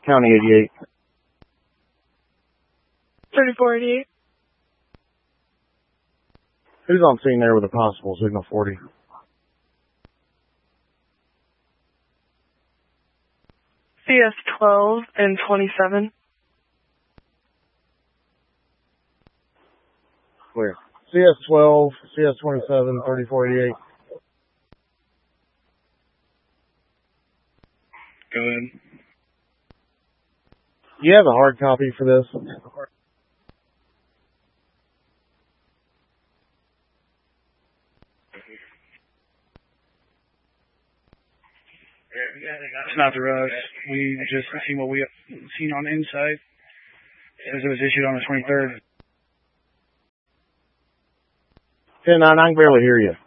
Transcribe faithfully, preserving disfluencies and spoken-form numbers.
County eighty-eight. thirty-four eighty-eight. Who's on scene there with a possible signal forty? C S twelve and twenty-seven. Clear. C S twelve, C S twenty-seven, thirty-four eighty-eight. Go ahead. Do you have a hard copy for this? It's not the rush. We just seen what we seen on the inside as it was issued on the twenty-third. ten nine, I can barely hear you.